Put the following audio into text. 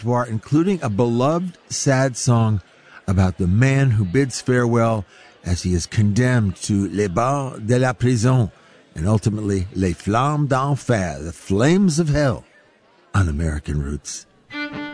repertoire, including a beloved sad song about the man who bids farewell as he is condemned to les bars de la prison and ultimately les flammes d'enfer, the flames of hell, on American Roots.